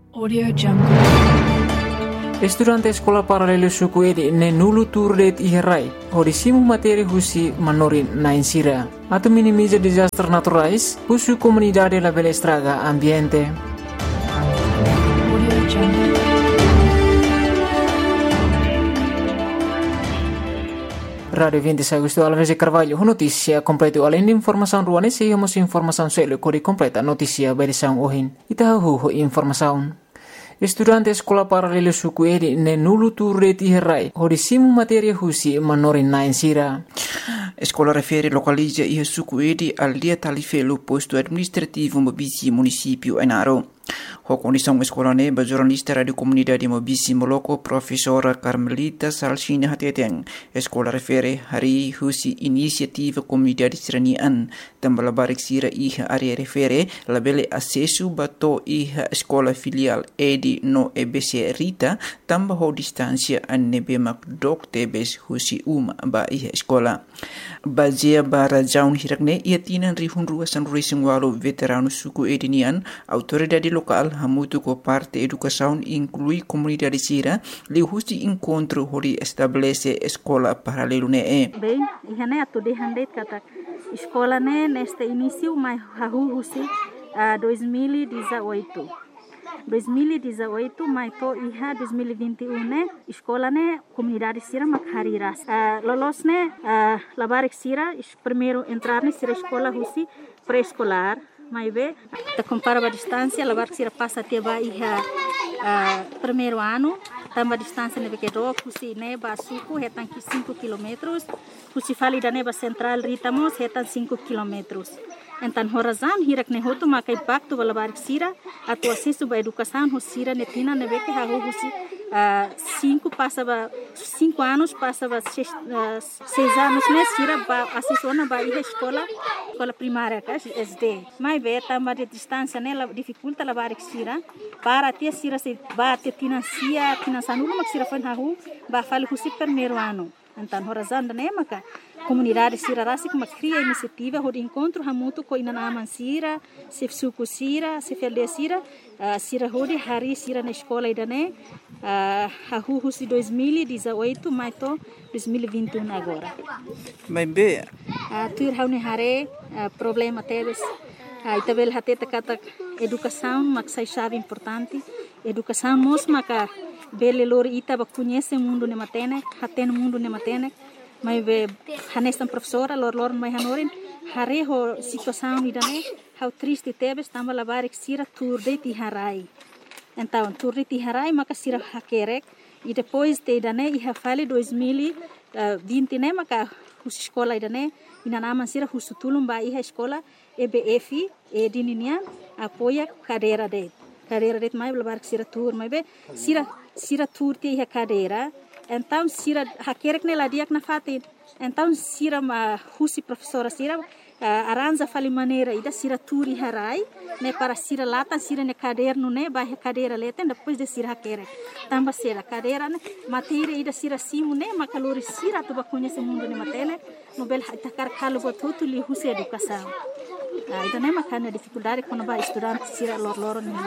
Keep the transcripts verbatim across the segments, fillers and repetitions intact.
Audio Jungle. Estudante sekolah paralelo suku edi ne nulu turdet iherai, hodisimu materi husi manorin na insira. Atau minimiza disaster naturais, husu comunidade la bela estraga ambiente. Audio Jungle. Radio vinte e sei Agosto Alves e Carvalho, notícia completa além de informação ruane, se temos informação selo kori completa notícia berição ohin. Itahu informação. Estudante sekolah paralelo suku edi ne nulu turret iherai, hodisimu materi husi manorin na insira. Escola refere localiza e suku edi al dia talifelo posto administrativo Mobisi município Enaro. A condição escola neba jornalista radio comunidade Mobisi Moloco professora Carmelita Salsina Hateteng. Escola refere hari husi inisiativa comunidade seranian tambah barik sira iha area refere labele acesso bato iha escola filial edi no E B C Rita tambah ho distância anebe mak dok tebes husi uma ba iha escola. Bazia bara jaun hirakne ia tinan rihun ruasan racing walo veterano suku edinian autoridade local hamutu ko parte educação inclui comunidade sira li husi encontro hori estabelece escola paralelo ne e. Bem, ihane atu de handeit kata escola ne neste início mai hahu husi uh, dois mil e dezoito. dois mil e dezoito mai to iha dois mil e vinte e um ne escola ne comunidade sira makhariras uh, lolos ne uh, labarik sira primeiro entrar ne sira escola husi pré-escolar mai be ta compara a distância labarik sira passa até ba iha uh, primeiro ano tamba distância ne bekedo husi ne ba suku hetan ki cinco quilômetros husi fali da ne ba central ritamos hetan cinco quilômetros. Então, horazan hirak ne hotu makai bakto balabarik sira atau acesso ba educação hosira netina ne beke ha husi cinco passava cinco anos passava seis, uh, seis anos ne sira ba acesso na ba iha escola escola primária ka S D mai be tamba de distância ne la dificulta labarik sira para ter sira se ba te financia financiando mak sira fan ha hu ba fali husi primeiro ano. Então, horazan ne maka comunidade sira rasik mak cria iniciativa hod encontro hamutu ko inanaman sira se suku sira se felde sira uh, sira hodi hari sira na escola idane uh, hahu husi dois mil e dezoito mai to dois mil e vinte e um agora. Mas be uh, tur haune hare uh, problema teves uh, itabel hateta kata educação mak sai chave importante educação mos maka bele lori ita ba conhece mundo ne matene haten mundo ne matene mai be hanestan professora lor lor mai hanorin hare ho situação idane how triste tebes tamba labarik sira turde ti harai então turde ti harai maka sira hakerek e depois te idane iha fale dois mil e vinte ne maka hus escola idane inanaman sira husutulum ba iha escola E B F e dininian apoia cadeira de cadeira de mai labarik sira tur mai be sira sira tur ti iha cadeira. Então, sira hakerek ne ladiak na fatin. Então, sira ma husi professora sira uh, aranja fali maneira ida sira turi harai ne para sira lata sira ne caderno ne ba cadeira leten depois de sira hakerek. Tamba sira cadeira ne matéria ida sira simu ne makalori sira tu ba conhece mundo ne matene nobel takar kalo botutu li husi educação. Uh, ida ne makana dificuldade quando ba estudante sira lor lor ne.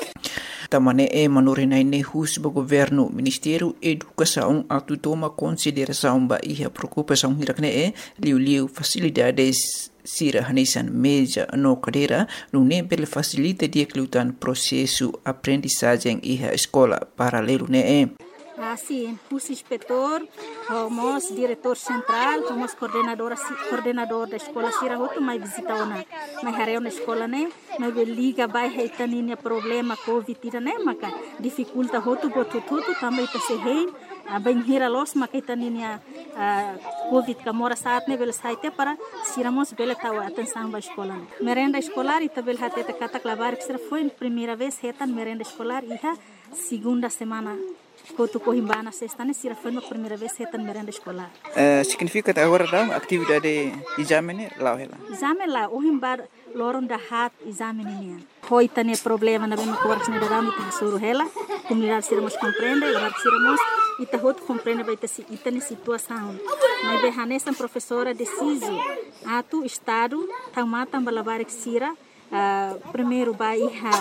Tamane e manorinai ne hus ba governo Ministério Educação atu toma consideração ba iha preocupação hirakne e liu liu facilidades sira hanesan meja no cadeira no ne bel facilita dia klutan processo aprendizagem iha escola paralelo ne e. Assim, hus inspetor, homos diretor central, homos coordenadora coordenador da escola sira hotu mai visita ona mai hareu na escola ne mai liga bai heitaninia problema covid ira ne maka dificulta hotu botu tutu também ta se hei bem hira los maka heitaninia covid kamora saat ne bel saite para siramos bel tawa atenção ba escola ne merenda escolar ita bel hateta kata klabarik sira foi primeira vez hetan merenda escolar iha segunda semana Kotu Cohimbana sexta ne sira foi a primeira vez hetan merenda escolar. Uh, significa que agora dá atividade exame lá ela. Exame lá, o himbar loron da hat exame nian. Hoi tane problema na bem coras ne dami ta suru hela, comunidade siramos compreende, agora siramos ita hot compreende ba ita si ita ne situação. Mas be hanesan professora deciso atu estado tamata balabarik sira uh, primeiro ba iha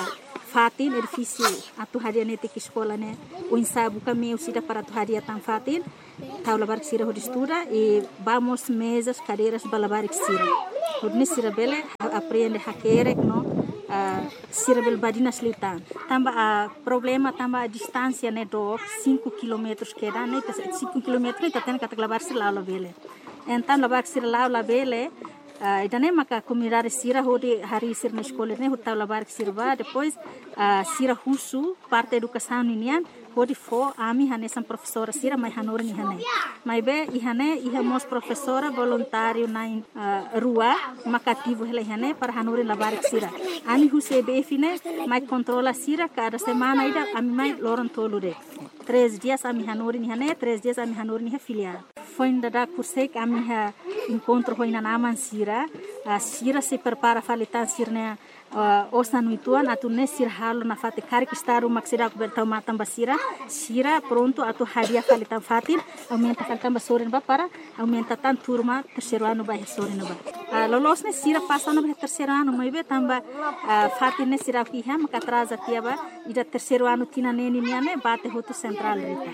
fatin edifício atu haria nete que escola né o ensabu caminho sida para atu haria tan fatin tau labar que sira ho estuda e vamos mesas cadeiras balabar que sira hodne sira bele aprende hakere no uh, sira bel badina slitan tamba a uh, problema tamba a distância né do cinco quilômetros que dá né cinco quilômetros tá tendo que labar sira lá bele então labar que sira lá bele Uh, idane maka comunidade sira hodi hari sir na escola ne hotal labar que sirva depois uh, sira husu parte educação ninian hodi fo ami hane sam professora sira mai hanor ni hane mai be i hane i hamos professora voluntário na uh, rua makativo hele hane para hanor labar que sira ami huse be fine mai controla sira cada semana ida ami mai loron tolude três dias ami hanor ni hane três dias ami hanor ni filial foi ainda da cursei que a minha encontro foi na naman sira a sira se prepara falitan sirne uh, osa nuituan atu ne sir halo na fate kari kistaru maksida ku bertau matam basira sira pronto atu hadia falitan fatin aumenta falitan basorin ba para aumenta tan turma terceiro ano ba sorin ba uh, lolos ne sira passa no terceiro ano mai be tamba uh, fatin ne sira ki ha maka atrasa tiaba ida terceiro ano tina neni niane bate hotu central rita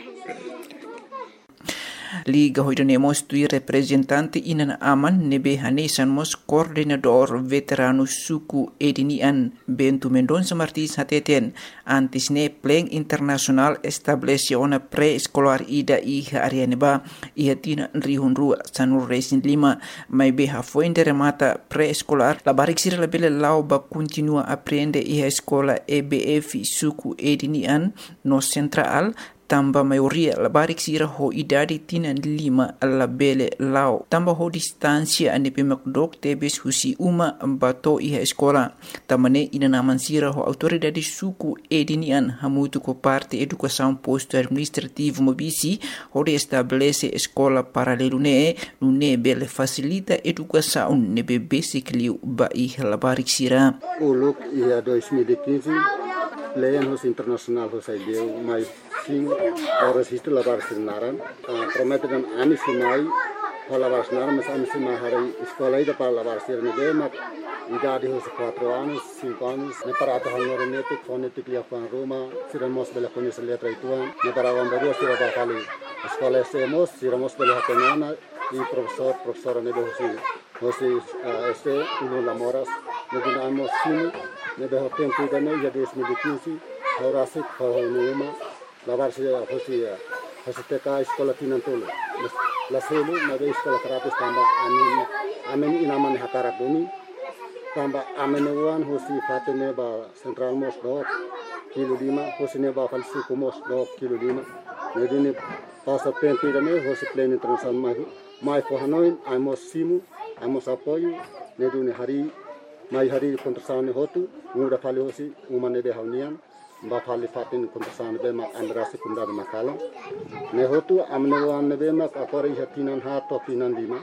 Liga hoidanemos tui representante inan aman nebe hanesan mos coordenador veterano suku edinian Bento Mendonça Martins hateten antes ne pleng internasional establece ona pre-escolar ida iha arianeba iha tina rihun rua sanur resin lima mai beha foinde remata pre-escolar la barik sira la bele lau ba continua aprende iha escola E B F suku edinian no central tamba maioria la barik sira ho idadi tina lima la bele lao tamba ho distancia ane pemakdok tebes husi uma bato iha escola tamane ina naman sira ho autoridade suku edinian hamutu ko parte educação posto administrativo mobisi ho de estabelece escola paralelo ne ne bele facilita educação ne be basic liu ba iha la barik sira uluk ia dois mil e quinze Leyan hos internasional hos ideu mais sim horas isto lavar sinaran prometem ani sinai lavar sinaran mas ani sinai hari escola ida para lavar sirne de mak idade hos quatro anos cinco anos ne para to hanor netik fonetik lia pan Roma siramos bela conhece letra ituan ne para vambaru sira ba kali escola semos siramos bela hatenana e professor professora ne hos hos este uno lamoras ne dinamos sim ne de tempo ida ne ya dois mil e quinze horasik hornuma lavar se hosi hosi teka escola tinantolo la selu na de escola terapis tamba amin amin inaman hakara bumi tamba amin wan hosi fatene ba central mos do kilo lima hosi ne ba falsi kumos do kilo lima ne dini passa tempo ida ne hosi pleno internacional mai mai for hanoin amos simu amos apoio ne dini hari mai hari kontrasane hotu muda fali hosi umane de haunian ba fali fatin kontrasane be ma andra sekunda de makala ne hotu amne wan be ma akore hatinan ha to tinan lima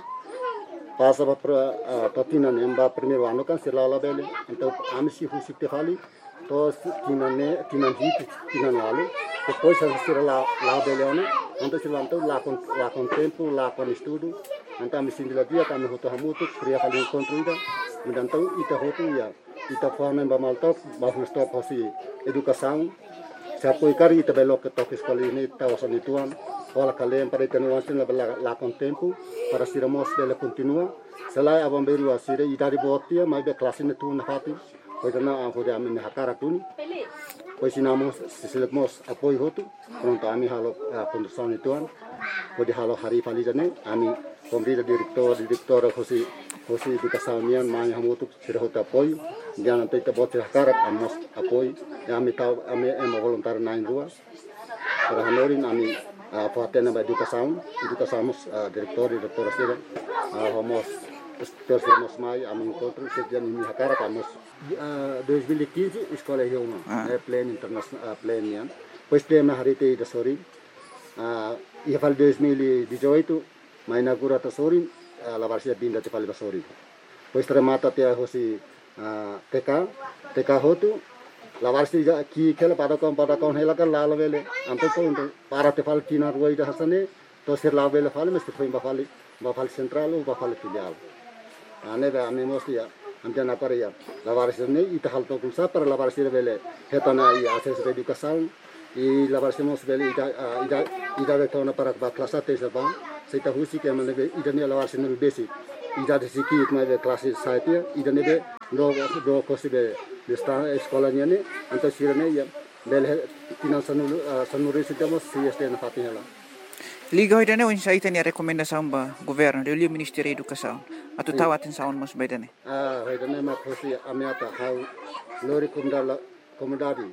pasa ba to tinan emba primeiro ano kan selala bele então amsi husi te fali to tinan ne tinan hit tinan alu depois a sira la la bele ano então se lanto la con la con tempo la con estudo então amsi de la dia kan hotu hamutu kriya fali encontro então ita hotu ya ita forma ba maltop ba stop hosi educação se apoiar ita belo que toque escola ini ta osan ituan ola kalem para ita nuansin la la con tempo para siramos bela continua selai abam beru asire ita di botia mai be classe ne tu na hati pois na a hode amin hakara tuni pois sinamos sisilemos apoio hotu pronto ami halo condução ituan hode halo hari falijane ami komrida direktor direktor hosi hosi educação nian mai hamutu sira hota apoio jangan kita buat sekarang amos apoio ami tahu ami em voluntário na rua para hanorin ami paten ba educação educação direktor direktor sira homos terus mai ami encontro sejak ini sekarang amos dois mil e quinze escola Yoma é plan internacional plan nian pois tem na hari te da sori ia fal dois mil e dezoito mai inaugura ta sori la varsia binda te fal ba sori pois remata te hosi T K T K hotu la varsia ki kela pada kon pada kon hela kan la vele anto to para te fal tina ruai da hasane to sir la vele fal mesti foi ba fal ba fal central ba fal filial ane ba ame mosia amjan apa ya lawaris ini ita hal to kulsa para lawaris bele hetana i akses educação e lawaris mos bele ida ida ida de tona para ba klasa te sapa seita husi ke mane be ida ne lawaris ne besi ida de siki ma be klase saite ida ne be do do kosi be esta escola ne anta sirene ya bele tinan sanulu sanuri sitamos si este na fatinela Liga hoy dane unsa ita ni rekomendasyon ba gobyerno de Ministério da Educação atu tawatin saon mas baydane ah hoy dane ma kosi amiata how lori kumdala komodadi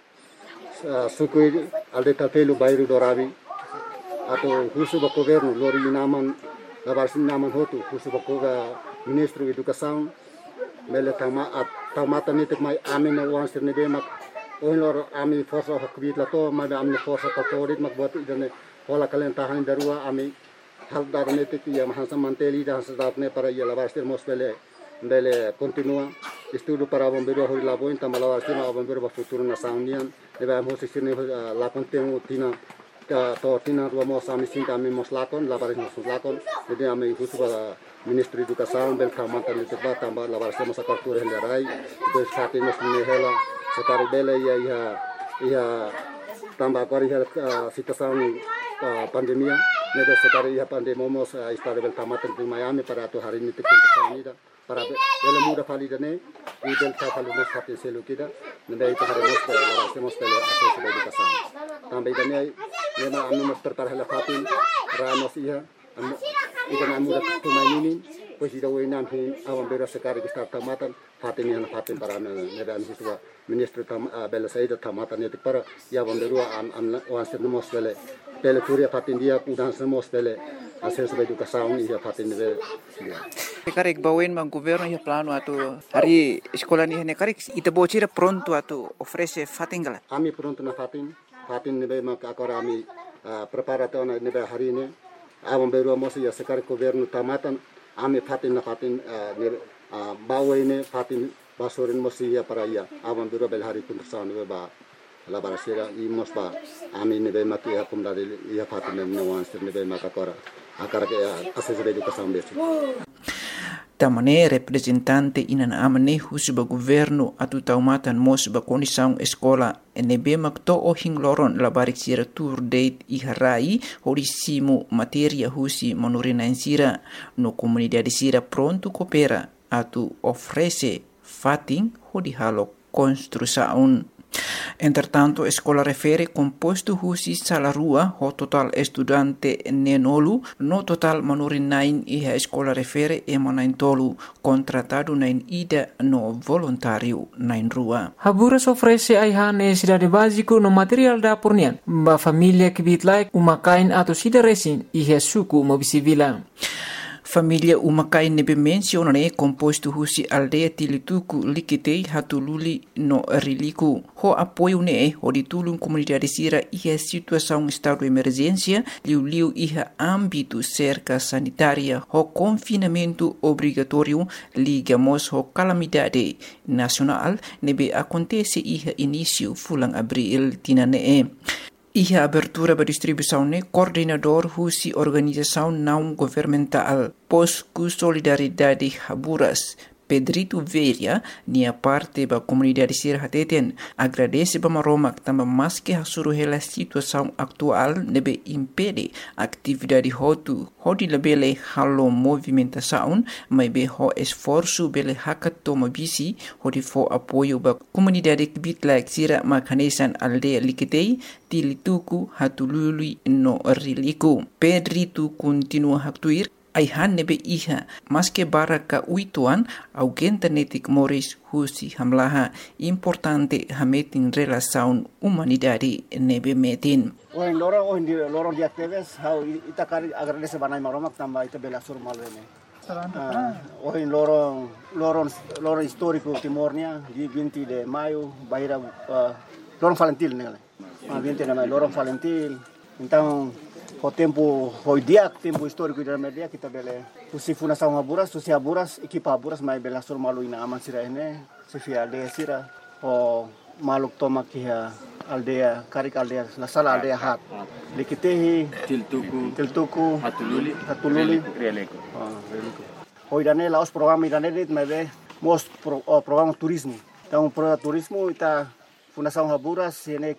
sukui alde tapelu bayru dorabi atau husu ba gobyerno lori naman labarsin naman hotu husu ba ko Ministro Educação mele tama at tamata nitik mai amin na wan sirne be mak oin lor ami forsa hakbit la to ma amne forsa ka torit mak bot idane Hola kalian tahan darua ami hal darane te ya mahansa manteli da hasadapne para ya labarstir mosbele bele continua estudo para bombeiro hori labo inta malabarstir ma bombeiro ba futuro na saunian e ba mo sisine la contemo tina ka to tina ro mo sami sinta ami moslakon labaris moslakon de ami husu ba Ministro Educação bel kamanta ni te ba tamba labarstir mo sakartur hendarai des fati mosne hela sekari bele ya ya ya tamba kori ya situação pandemia nedo sekali ya pandemia mos istare bel tamatan di Miami para tu hari ini tikun sanida para bel muda validane i bel ta falu mos hati selu kita nende itu hari mos para semos pele akses educação tambe dane nema anu mos tertar hela fatin ramos iya ida na muda tu mainini pues ida wenam hi awam bero sekali kita tamatan fatin yang fatin para nebe an hiswa ministro tam bel saida tamatan itu para ya bomberu an an wanser mos pele pele kuria fatin dia udan semos pele akses educação ia fatin de Karek bawen mang governo ya plano atu hari sekolah ni hene karek ita bocira pronto atu ofrece fatingala ami pronto na fatin fatin nebe mak akora ami preparato na nebe hari ini awam beru mos ya sekar governo tamatan ami fatin na fatin bawen fatin basorin mos ya para ya awam beru bel hari pun sana ba la barasira i mos ba ami nebe mak ya kum dari ya fatin ne wan sir nebe mak akora akara ke akses educação besi Tamane representante inan amane husuba governo atu taumatan mos ba kondisang escola nebe makto o hingloron labarik sira tour date i harai horisimu materia husi manurina sira no comunidade sira pronto coopera atu ofrece fating hodi halo construção. Entretanto, a escola refere composto husi salarua ho total estudante nenolu no total manurin nain e a escola refere emanain tolu contratado nain ida no voluntário nain rua. Haburas ofrece aihan necessidade básico no material da pornian ba família que bitlai umakain atau sida resin e suku mobisivila. Família umakai nebe mencionane composto husi aldeia tilituku likitei hatululi no riliku. Ho apoio ne ho ditulung comunidade sira iha situação estado de emergência liu-liu iha âmbito cerca sanitária ho confinamento obrigatório ligamos ho calamidade nacional nebe acontece iha início fulang abril tinane. Iha abertura ba distribuição ne coordenador husi organização não governamental Posku Solidariedade Haburas Pedrito Veria nia parte ba comunidade sir hateten agradece ba maromak tamba maske hasuru hela situação atual nebe impede atividade hotu hodi lebele halo movimentação mai be ho esforço bele hakatoma bisi hodi fo apoio ba comunidade bitlak sira makanesan aldeia likitei tilituku hatulului no riliku Pedrito continua haktuir aihan nebe iha maske baraka uituan augenta netik moris husi hamlaha importante hametin relação humanidade nebe metin. Oin loro oin di loro di aktives how ita kari agradece banai maromak tamba ita bela sur malene. Oin loro loro loro histórico timornia di vinte de maio baira loro Valentil nele. Ah vinte de maio loro Valentil. Então o tempo foi dia tempo histórico da media kita bele usi funa sama Haburas usi Haburas ekipa Haburas mai bela sur malu ina aman sira ene sifia aldea sira o maluk toma kia aldea karik aldea la sala aldea hat likitehi tiltuku tiltuku hatululi hatululi releko ah releko hoi dane laos program idane dit mai be mos pro, oh, programa turismo. Então, programa turismo ita Fundação Haburas ini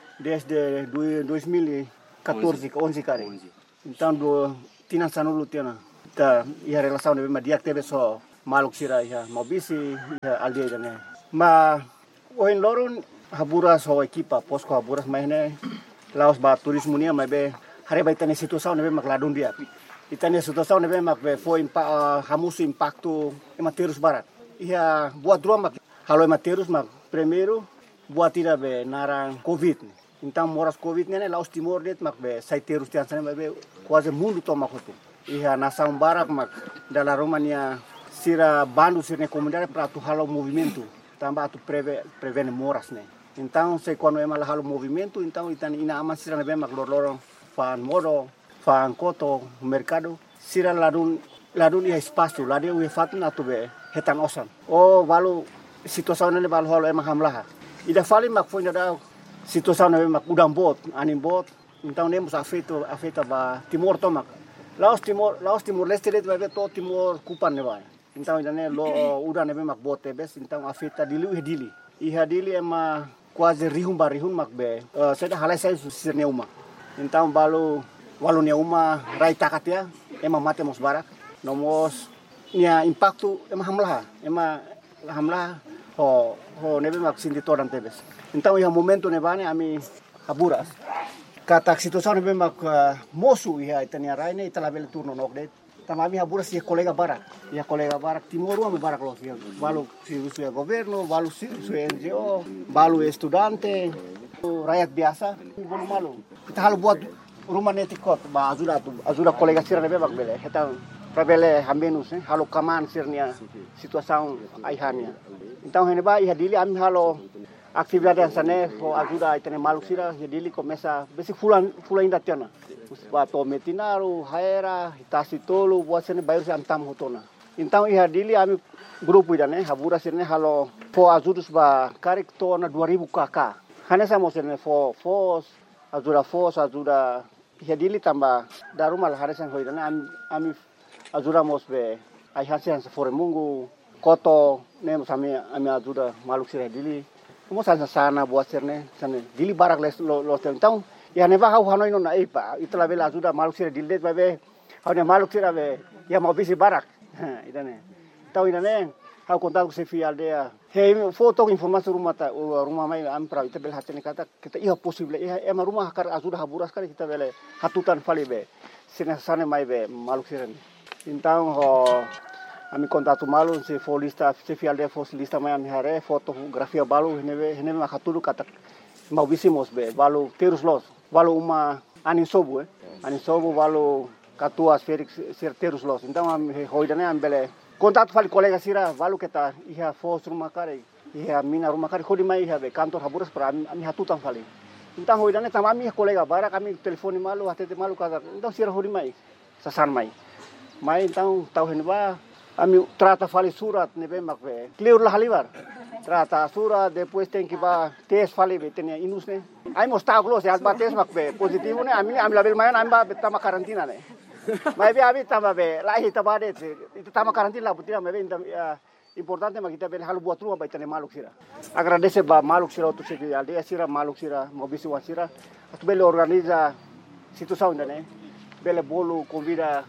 desde dois mil e quatorze, onze kali. Então, do tinan sanulu tiana. Ita ia relação de dia teve só maluk sira ia mobisi ia aldeia ne. Ma oin lorun Haburas ho equipa posko Haburas mahne laos ba turismo nia mai be hari ba itane situação ne be makladun dia. Itane situação ne be mak be foi impa hamusu impacto ematerus barat. Ia buat dua mak halo ematerus mak primeiro buat tira be narang covid. Então moras covid ne laos timor det mak be saiterus tian sana be quase mundo toma kotu. Ia nação barak mak dala Romania sira bandu sirne comunidade para tu halo movimento. Tambah tu preve prevene moras ne. Então se quando é mal halo movimento, então itan ina ama sira ne be mak lorlorong fan modo, fan koto, mercado. Sira ladun ladun ia espaço, ladun ia fatna tu be hetan osan. Oh walu situação ne balu halo emang hamlah. Ida fali mak foi da situação ne mak udang bot, anim bot. Então nemos afeto afeta ba Timor tomak. Laos Timor, Laos Timor Leste det vai to Timor kupan ne vai. Então ida ne lo udah ne mak bot tebes, então afeta dili e dili. Iha dili ema quase rihun barihun mak be. Uh, seda halai sai sirne uma. Então balu walu ne uma rai takatia ema mate mos barak. Nomos nia impacto ema hamlah, ema hamlah ho ho nebe mak sindi toran tebes. Então iha momento ne bane ami Haburas. Kata situação nebe mak uh, mosu iha itania raine itala bele turno nok det. Tamami Haburas ia kolega barak. Ia kolega barak Timor uma barak lo ia. Balu si su governo, balu si su N G O, balu estudante, rakyat biasa, bolu malu. Kita halu buat rumah netikot, ba ajuda tu, ajuda kolega sira nebe mak bele. Kita Rabele hambenus eh halo kaman sirnia situação aihania. Então heneba ia dili ami halo atividade sane ho ajuda itene maluk sira ia dili começa besi fulan fulan ainda tiana. Ba to metinaru haera hitasi tolu buat sene bayar se antam hotona. Então ia dili ami grupo ida ne Haburas sirne halo fo ajudus ba karek tona dua ribu kakak. Hanesa mo sirne fo fos ajuda fos ajuda ia dili tambah darumal haresan hoida ne ami ami ajudamos be ai hasian se fore mungu koto nemos ami ami ajuda maluk sira dili mo sana sana buat serne sana dili barak les lo lo então ya neva hau hanoi no na ipa itla bela ajuda maluk sira dili det be hau ne maluk sira be ya mau bisi barak idane tau idane hau kontak se fi aldea he foto informasi rumah ta rumah mai am pra ita bel hatene kata kita iya possible iya ema rumah kar ajuda Haburas kali kita bele hatutan fali be sina sana mai be maluk sira. Então, ho, ami contato malu se for lista, se fial de for lista mai ami hare fotografia balu henebe henebe makatulu kata mau bisimos be balu terus los balu uma anin sobu eh anin sobu balu katua Felix ser terus los. Então ami hoidane ambele contato fali kolega sira balu kita iha fos rumah kare iha mina rumah kare hodi mai iha be kantor Haburas para ami, ami hatutan fali. Então hoidane tamami kolega bara kami telefoni malu hatete malu kata então sira hodi mai sasan mai. Mai então tau henba ami trata fali surat nebe mak be clear lah halibar trata surat depois tem que ba tes fali be tenia inus ne ai mostau glos ya ba tes mak be positivo ne ami ami label mayan ami ba tama karantina ne mai be abi tama be lahi tama de itu tama karantina butina me be importante mak kita be halu buat rumah ba tenia maluk sira agradece ba maluk sira tu se aldea sira maluk sira mobisi wasira tu bele organiza situação ne bele bolo convida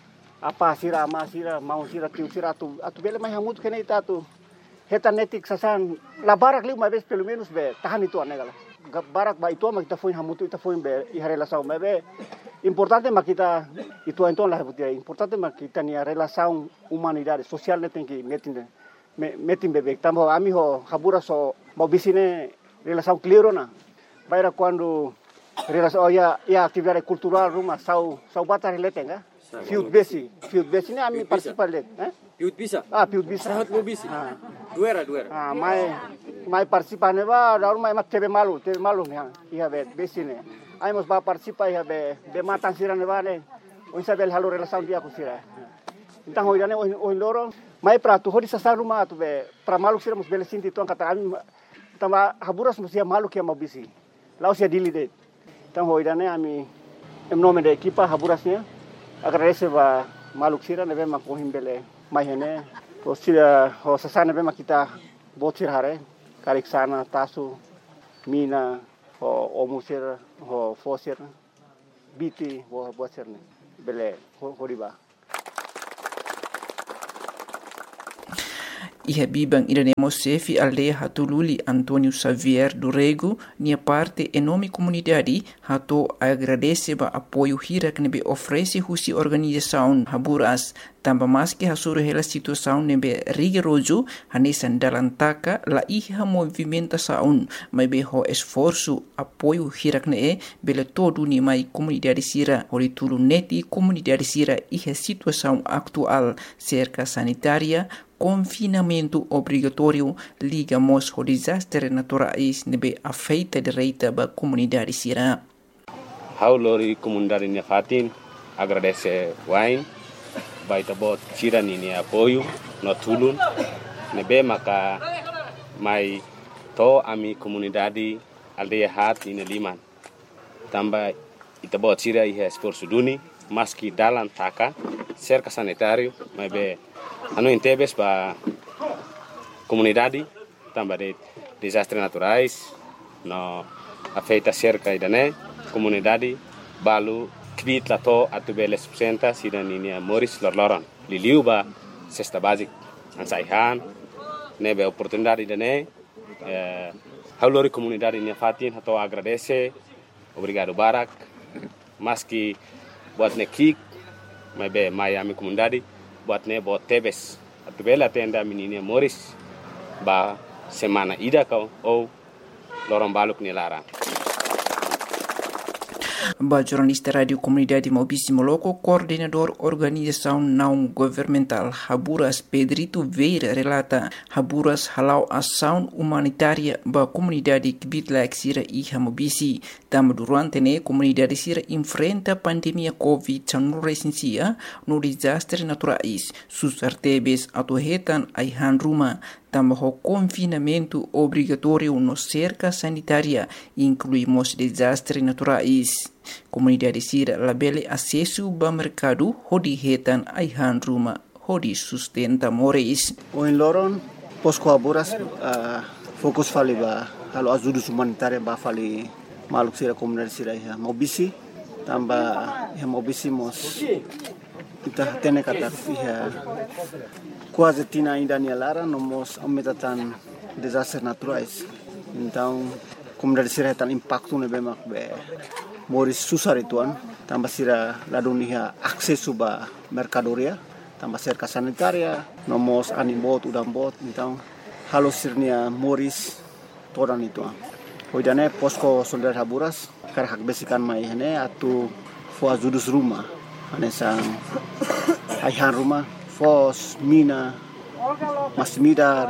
apa sira ama sira mau sira tiu sira tu atu bele mai hamut kene ita tu heta netik sasan la barak liu mai pelo menos be tahan itu anegala barak ba itu ma kita foi hamut ita foi be i relação mai be importante ma kita itu então la butia importante ma kita ni relação humanidade social ne tem que metin metin bebek tambo ami ho Haburas so mau bisine relação clear na baira quando relação oh ya ya atividade cultural rumah sau sau batar letenga Fiut besi, fiut besi ni ami participar let, eh? Fiut bisa. Ah, fiut bisa. Sangat mau bisi. Ah. Dua era, dua era. Ah, mai mai participar ne ba, daur mai mak tebe malu, tebe malu ni, ia be besi ne. Ai mos ba participar ia be be matan sira ne ba ne. O isabel halu relação dia ku sira. Então hoidane o loro, mai pra tu hodi sasa rumah tu be, pra malu sira mos bele sinti tuan kata ami tama Haburas mos ia malu kia mau bisi. Lau sia dili det. Então hoidane ami em nome da equipa Haburasnya agradece ba maluk sira nebe mak pohim bele mai hene O sira ho sasana bema kita botir hare karik sana tasu mina ho omusir ho fosir biti ho botir ne bele horiba. Iha bibang idanemo sefi aldeia hatululi Antônio Xavier do Rego, nia parte enorme comunidade hato agradece ba apoio hira que nebe oferece husi organização Haburas, tamba mais que hasuru hela situação nebe rigoroso hanesan dalantaka la iha movimentação, mas be ho esforço apoio hira que ne bele todo ni mai comunidade sira hori tulu neti comunidade sira iha situação atual cerca sanitária confinamento obrigatório ligamos ao desastre naturais nebe afeita direita ba comunidade sira. How lori comunidade ne fatin agradece wain baita bot sira ni apoio no tulun nebe maka mai to ami comunidade aldeia hat ni liman tamba ita bot sira ia esforço duni maski dalan taka cerca sanitário mas be anu intebes ba comunidade tamba de desastres naturais no afeita cerca idane comunidade balu kvit lato atubele subsenta sidan ini Moris lorloron liliu ba cesta basic ansaihan nebe oportunidade idane eh haulori comunidade ni fatin hato agradece obrigado barak maski buat nekik mebe Miami comunidade buat ne buat tebes atubela tenda menina Moris ba semana ida kau ou lorong baluk ni lara. Ba jornalista radio comunidade Maubici Moloco, coordenador organização não governamental Haburas Pedrito Veira relata Haburas halau ação humanitária ba comunidade Kibitla Sira e Maubici. Tam durante ne comunidade Sira enfrenta pandemia Covid dezenove no desastre naturais. Sus artebes atuhetan aihan ruma. Tambah confinamento obrigatório no cerca sanitária, incluímos desastres naturais. Comunidade Sira labele acesso ao mercado, hodi hetan aihan ruma, hodi sustenta moris. O em Loron, Posco Haburas, uh, fokus fali ba, halo ajuda humanitária ba fali maluk Sira comunidade Sira ya Maubici, tamba ya Maubici mos kita tene kata ya quase tina ainda ni lara nomos aumentatan desastres naturais. Então, comunidade Sira tan impacto ne bemak be moris susar ituan, tambah Sira ladun niha akses ba mercadoria, tambah cerca sanitaria, nomos animbot udang bot, então halo sirnia moris toran ituan. Hoidane posko solidar Haburas kar hak besikan mai hene atu fo ajudus rumah. Anesang aihan rumah, fos, mina, masmidar,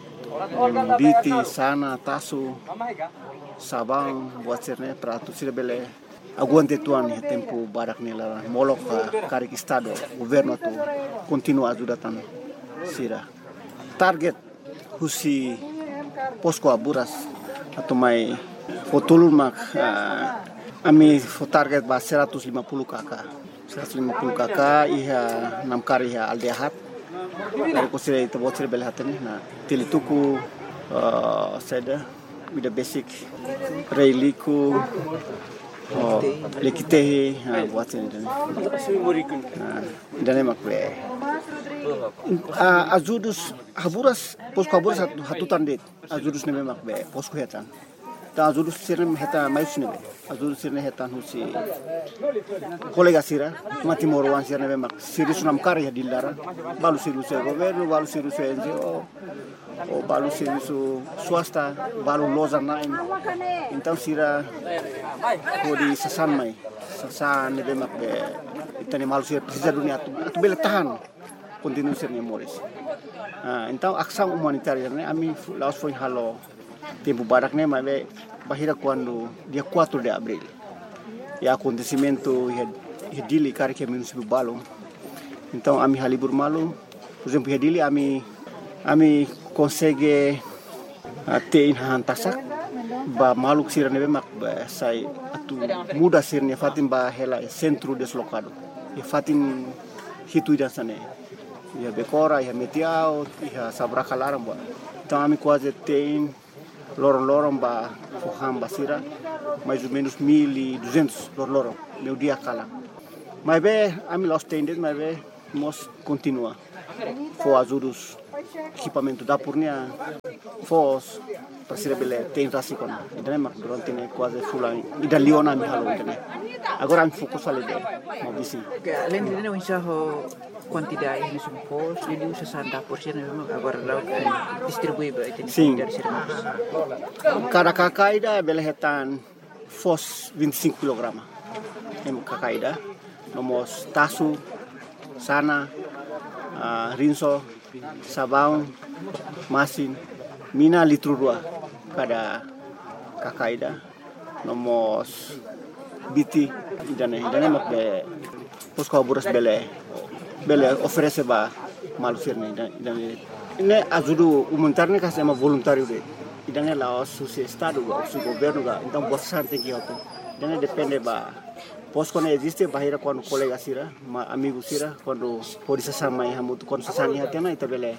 biti, sana, tasu, sabang, buat sirne peratu sira bele aguante tuan ya tempo barak nela molok karik estado governo tu continua ajudatan sira. Target husi Posco Haburas atau mai fotulun mak uh, ami fo target ba seratus lima puluh kakak. seratus lima puluh kakak iha enam kari iha aldehat dari kusira itu buat sira belhatani na tilituku uh, seda with the basic reiliku oh lekitehi buat sira dan emak be ajudus Haburas Posco Haburas hatutan det ajudus ne emak be Posco hetan ta ajudus sira heta mais ne ajudus sira hetan husi kolega Sira mati morwan Sira ne mak siri sunam kari di lara balu siru se governo balu siru se N G O o balu siru su swasta balu loza nain então Sira ko di sasan mai sasan ne mak be itani malu Sira precisa dunia atu atu bele tahan continue Sira ne moris ah então ação humanitária ne ami laos foi halo tempo barak ne mas bahira quando dia quatro de abril e acontecimento e dili kari que município Balong. Então ami halibur malu, por exemplo, dili ami ami consegue ter inhan tasak ba maluk Sira nebe mak ba sai atu muda Sira ne fatin ba hela centro deslocado. E fatin hitu dan sane Iha Becora, iha Metiao, iha Sabracalaram, ba. Então, ami quase tem lorong-lorong ba Foham Basira, mais ou menos mil e duzentos lorong-lorong, meu dia cala. Mas bem, ami los tendes, mas bem, nós continua. For ajudos, equipamento da Purnia, fos, para ser bele, tem rasicona. E daí, mas durante né quase fulan, e da Leona mi halo né. Agora ami fokus ali deh, mau bisi. Além de não enxergar quantidade de sumpos, ele usa sanda por cento agora lá distribui para itu dari sermas. Cada kakaida bele hetan fos vinte e cinco kilogramas. Em kakaida, nomos tasu, sana, uh, rinso, sabão, masin, mina litro dua cada kakaida, nomos biti idane idane mak be pos kaburas bele bele oferece ba malusir ne idane ne ajudo humanitário ne kasih ama voluntário de idane la su estado ba su governo ga então bastante que auto idane depende ba pos quando existe bahira quando colega sira ma amigo sira quando pode se sama e hamutu quando se sani hatena ita bele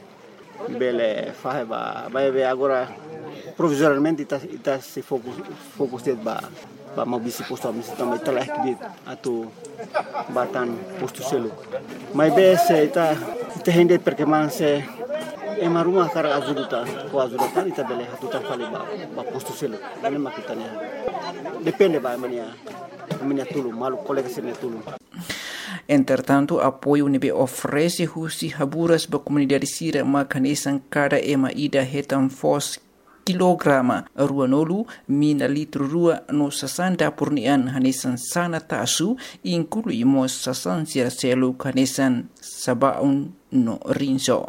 bele fahe ba ba be agora provisoriamente ita ita se fokus fokus de ba ba mau bisi posto a misi também telah kibit atau batan posto selo mas be se ita ita hende perkembangan se ema rumah kara azuduta ko azuduta ita bele hatuta fali ba ba posto selo ane makitanya depende ba mania mania tulu malu colega sene tulu. Entretanto, apoio nebe oferece husi haburas ba comunidade sira makanesan cada ema ida hetan fos kilograma ruanolu mina litro rua no sasanda purnian hanesan sana tasu inclui mos sasan sira selu hanesan sabaun no rinso.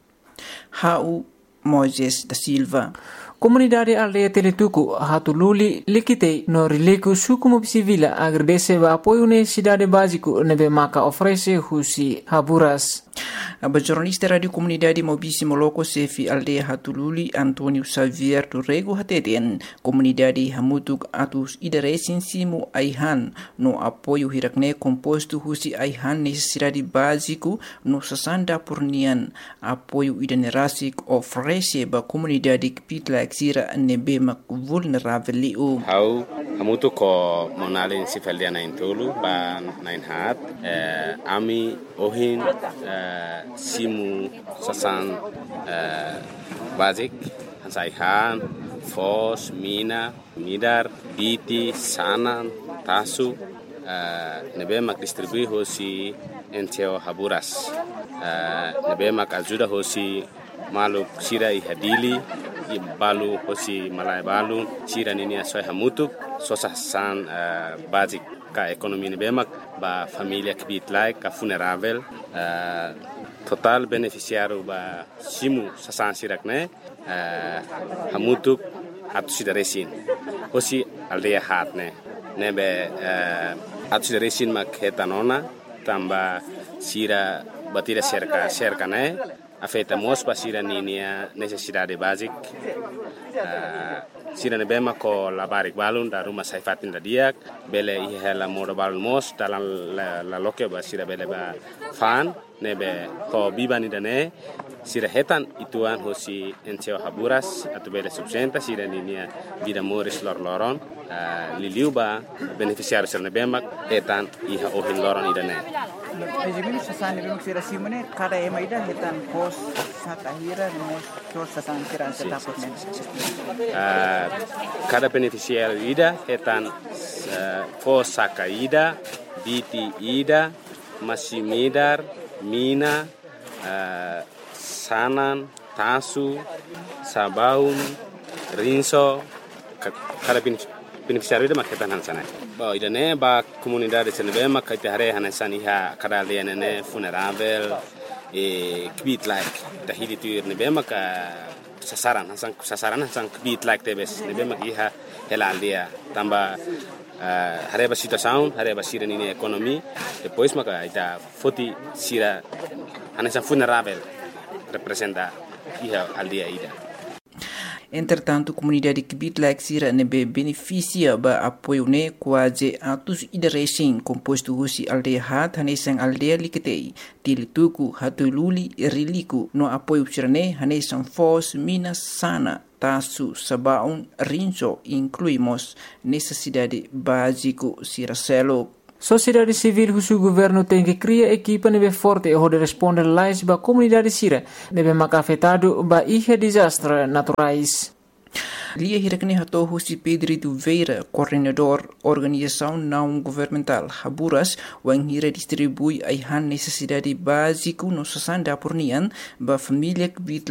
Hau Moises da Silva. Comunidade aldeia Teletuku hatululi likite no rileku suku mobisivila agradece ba apoio necessidade básico nebe maka oferece husi haburas. A jornalista Radio Comunidade Mobisi Moloko Sefi Aldeia Hatululi Antonio Xavier Turrego Hateten Comunidade Hamutuk Atus Idaresin Simu Aihan no apoio hirakne composto husi Aihan necessidade básico no sasanda purnian apoio idanerasik oferece ba comunidade kpitla exira nebe mak vulnerável liu. Hau hamutuk ko monalin sifaldia na intulu ba nain hat eh, ami ohin eh, simu sasan uh, basic hansaihan fos mina midar biti sanan tasu uh, nebe mak distribui hosi enteo haburas uh, nebe mak ajuda hosi maluk sira i hadili i balu hosi malai balu sira nini asoi hamutuk sosasan uh, basic ka ekonomi nebe mak ba familia kibit like ka funerável uh, total beneficiário ba simu sasan sirak ne uh, hamutuk atu sidaresin hosi aldeia hat ne nebe uh, atu sidaresin mak hetanona tamba sira batira cerca cerca ne afeta mos pa sira ninia necessidade basic uh, sira nebe mako labarik balun da rumah saifatin da diak bele ihela moda balun mos dalam la, la loke ba sira bele ba fan nebe ko bibani dane sira hetan ituan hosi enteo haburas atau bele subsenta sira ninia vida moris lor loron uh, liliu ba beneficiário sira nebe mak hetan iha ohin loron idane. Ejimini sasan nebe mak sira simone kada ema ida hetan pos satahira mos kos sasan sira setapot men. Uh, cada beneficiário ida hetan uh, pos saka ida biti ida masimidar mina, uh, sanan, tasu, sabaun, rinso, kada beneficiário ida maketan hansana. Ba idane ba comunidade senebe makite hare hansani ha kada lianene funerável e kbit like dahili tuir nebe maka sasaran hansan sasaran hansan kbit like tebes nebe makiha hela aldia tamba Uh, hareba situação, hareba sira nini ekonomi, depois maka ita foti sira hanesa funerável representa iha aldia ida. Entretanto, a comunidade que Bitlak Sira nebe beneficia ba apoio ne quase atos ideresen composto husi aldeia hat hanesang aldeia liketei tilituku hatululi riliku no apoio sirane hanesang fos minas sana tasu sabaun rinso incluímos necessidade básico Siracelo. Sociedade civil husu governo tem que criar equipa nebe forte e hode responder lais ba comunidade sira nebe maka afetado ba ihe desastre naturais. Lia hirakne hato husi Pedro Veira, coordenador organização não governamental Haburas, wang hira distribui aihan necessidade básico no sasanda pornian ba família que